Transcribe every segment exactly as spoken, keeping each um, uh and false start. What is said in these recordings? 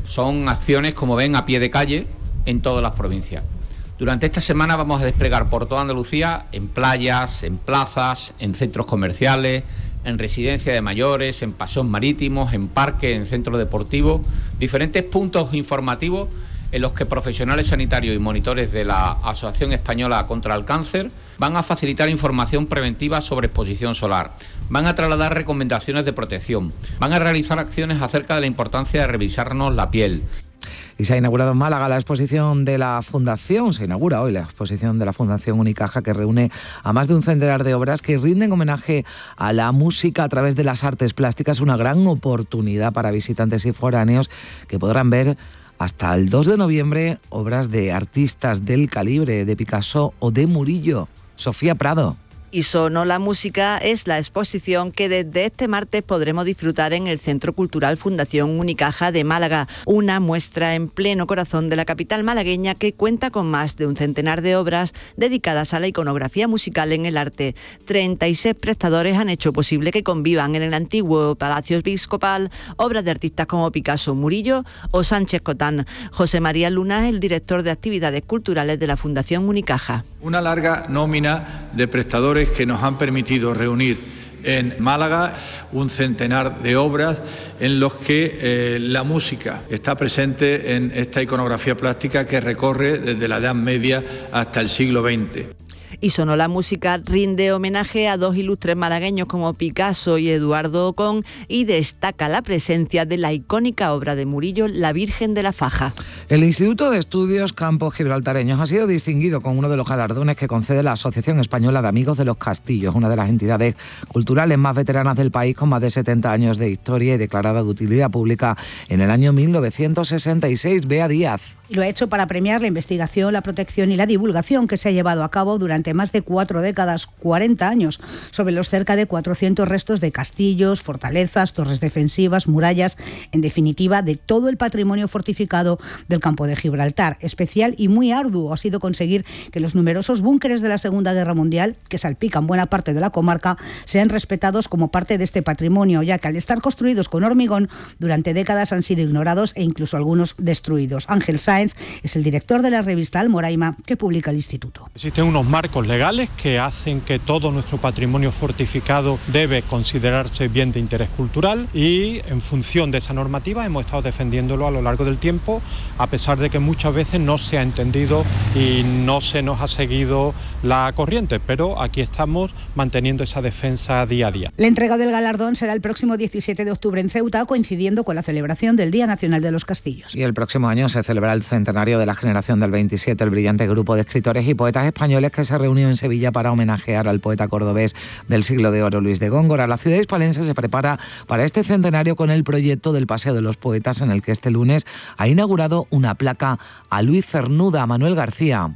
Son acciones, como ven, a pie de calle en todas las provincias. Durante esta semana vamos a desplegar por toda Andalucía, en playas, en plazas, en centros comerciales, en residencias de mayores, en paseos marítimos, en parques, en centros deportivos, diferentes puntos informativos en los que profesionales sanitarios y monitores de la Asociación Española contra el Cáncer van a facilitar información preventiva sobre exposición solar, van a trasladar recomendaciones de protección, van a realizar acciones acerca de la importancia de revisarnos la piel. Y se ha inaugurado en Málaga la exposición de la Fundación, se inaugura hoy la exposición de la Fundación Unicaja, que reúne a más de un centenar de obras que rinden homenaje a la música a través de las artes plásticas, una gran oportunidad para visitantes y foráneos que podrán ver hasta el dos de noviembre obras de artistas del calibre de Picasso o de Murillo. Sofía Prado. Y Sonó la Música es la exposición que desde este martes podremos disfrutar en el Centro Cultural Fundación Unicaja de Málaga, una muestra en pleno corazón de la capital malagueña que cuenta con más de un centenar de obras dedicadas a la iconografía musical en el arte. treinta y seis prestadores han hecho posible que convivan en el antiguo Palacio Episcopal obras de artistas como Picasso, Murillo o Sánchez Cotán. José María Luna es el director de actividades culturales de la Fundación Unicaja. Una larga nómina de prestadores que nos han permitido reunir en Málaga un centenar de obras en los que eh, la música está presente en esta iconografía plástica que recorre desde la Edad Media hasta el siglo veinte. Y Sonó la Música rinde homenaje a dos ilustres malagueños como Picasso y Eduardo Ocón y destaca la presencia de la icónica obra de Murillo, La Virgen de la Faja. El Instituto de Estudios Campos Gibraltareños ha sido distinguido con uno de los galardones que concede la Asociación Española de Amigos de los Castillos, una de las entidades culturales más veteranas del país, con más de setenta años de historia y declarada de utilidad pública en el año mil novecientos sesenta y seis. Bea Díaz. Y lo ha hecho para premiar la investigación, la protección y la divulgación que se ha llevado a cabo durante más de cuatro décadas, cuarenta años, sobre los cerca de cuatrocientos restos de castillos, fortalezas, torres defensivas, murallas, en definitiva, de todo el patrimonio fortificado del campo de Gibraltar. Especial y muy arduo ha sido conseguir que los numerosos búnkeres de la Segunda Guerra Mundial, que salpican buena parte de la comarca, sean respetados como parte de este patrimonio, ya que al estar construidos con hormigón, durante décadas han sido ignorados e incluso algunos destruidos. Ángel Sáenz es el director de la revista Almoraima que publica el Instituto. Existen unos marcos legales que hacen que todo nuestro patrimonio fortificado debe considerarse bien de interés cultural y en función de esa normativa hemos estado defendiéndolo a lo largo del tiempo, a pesar de que muchas veces no se ha entendido y no se nos ha seguido la corriente, pero aquí estamos manteniendo esa defensa día a día. La entrega del galardón será el próximo diecisiete de octubre en Ceuta, coincidiendo con la celebración del Día Nacional de los Castillos. Y el próximo año se celebra el centenario de la generación del veintisiete, el brillante grupo de escritores y poetas españoles que se reunió en Sevilla para homenajear al poeta cordobés del siglo de oro, Luis de Góngora. La ciudad hispalense se prepara para este centenario con el proyecto del Paseo de los Poetas, en el que este lunes ha inaugurado una placa a Luis Cernuda. Manuel García.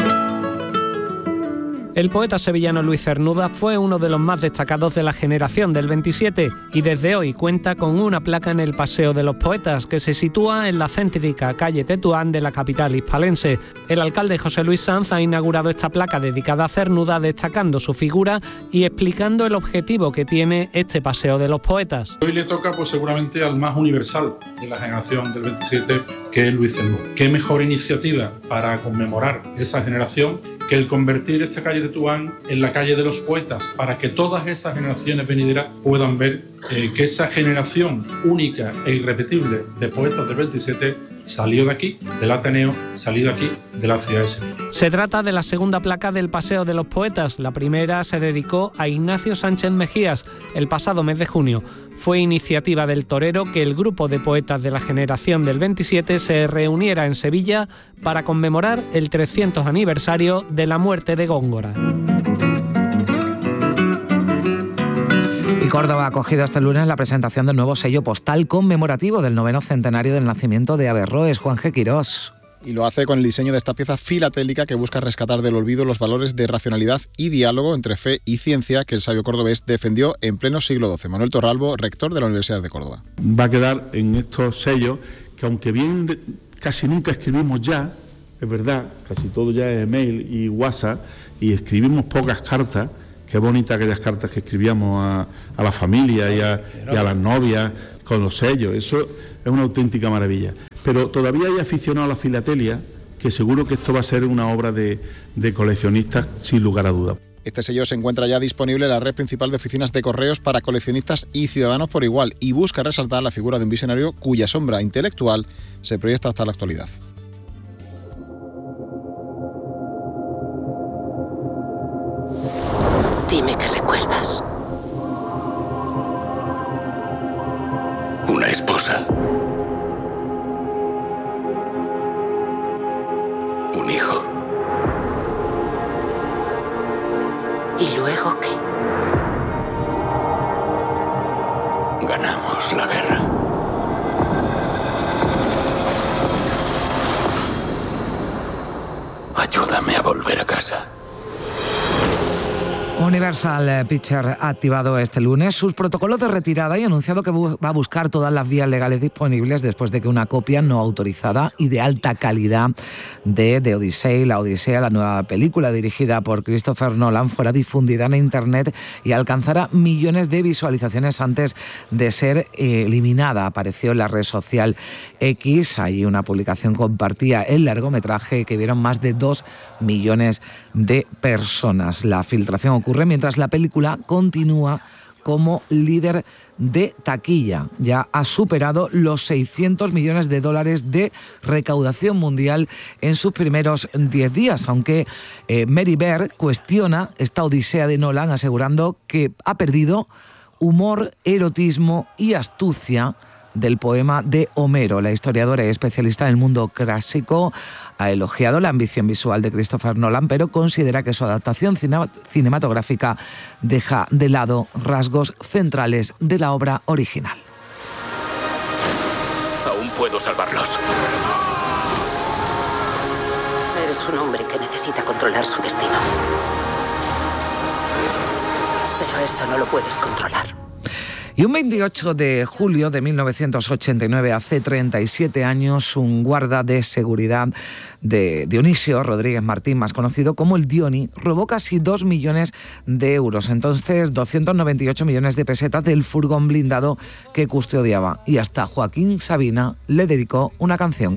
El poeta sevillano Luis Cernuda fue uno de los más destacados de la generación del veintisiete y desde hoy cuenta con una placa en el Paseo de los Poetas que se sitúa en la céntrica calle Tetuán de la capital hispalense. El alcalde José Luis Sanz ha inaugurado esta placa dedicada a Cernuda, destacando su figura y explicando el objetivo que tiene este Paseo de los Poetas. Hoy le toca pues seguramente al más universal de la generación del veintisiete, que es Luis Cernuda. ¿Qué mejor iniciativa para conmemorar esa generación que el convertir esta calle Tetuán en la calle de los poetas, para que todas esas generaciones venideras puedan ver eh, que esa generación única e irrepetible de poetas del veintisiete salió de aquí, del Ateneo, salió de aquí, de la ciudad de Sevilla. Se trata de la segunda placa del Paseo de los Poetas. La primera se dedicó a Ignacio Sánchez Mejías el pasado mes de junio. Fue iniciativa del torero que el grupo de poetas de la generación del veintisiete se reuniera en Sevilla para conmemorar el trescientos aniversario de la muerte de Góngora. Y Córdoba ha acogido este lunes la presentación del nuevo sello postal conmemorativo del noveno centenario del nacimiento de Averroes. Juan G. Quirós. Y lo hace con el diseño de esta pieza filatélica que busca rescatar del olvido los valores de racionalidad y diálogo entre fe y ciencia que el sabio cordobés defendió en pleno siglo doce. Manuel Torralbo, rector de la Universidad de Córdoba. Va a quedar en estos sellos que, aunque bien de, casi nunca escribimos ya, es verdad, casi todo ya es email y WhatsApp, y escribimos pocas cartas. Qué bonitas aquellas cartas que escribíamos a, a la familia y a, y a las novias con los sellos. Eso es una auténtica maravilla. pero todavía hay aficionados a la filatelia que seguro que esto va a ser una obra de, de coleccionistas sin lugar a dudas. Este sello se encuentra ya disponible en la red principal de oficinas de correos para coleccionistas y ciudadanos por igual y busca resaltar la figura de un visionario cuya sombra intelectual se proyecta hasta la actualidad. Dime qué recuerdas. Una esposa. Un hijo. ¿Y luego qué? Ganamos la guerra. Ayúdame a volver a casa. Universal Pictures ha activado este lunes sus protocolos de retirada y ha anunciado que va a buscar todas las vías legales disponibles después de que una copia no autorizada y de alta calidad de The Odyssey, la Odisea, la nueva película dirigida por Christopher Nolan, fuera difundida en Internet y alcanzara millones de visualizaciones antes de ser eliminada. Apareció en la red social X, allí una publicación compartía el largometraje que vieron más de dos millones de personas. La filtración ocurre mientras la película continúa como líder de taquilla. Ya ha superado los seiscientos millones de dólares de recaudación mundial en sus primeros diez días, aunque eh, Mary Bear cuestiona esta Odisea de Nolan, asegurando que ha perdido humor, erotismo y astucia del poema de Homero. La historiadora y especialista en el mundo clásico ha elogiado la ambición visual de Christopher Nolan, pero considera que su adaptación cine- cinematográfica deja de lado rasgos centrales de la obra original. Aún puedo salvarlos. Eres un hombre que necesita controlar su destino. Pero esto no lo puedes controlar. Y un veintiocho de julio de mil novecientos ochenta y nueve, hace treinta y siete años, un guarda de seguridad de Dionisio Rodríguez Martín, más conocido como el Dioni, robó casi dos millones de euros, entonces doscientos noventa y ocho millones de pesetas del furgón blindado que custodiaba. Y hasta Joaquín Sabina le dedicó una canción.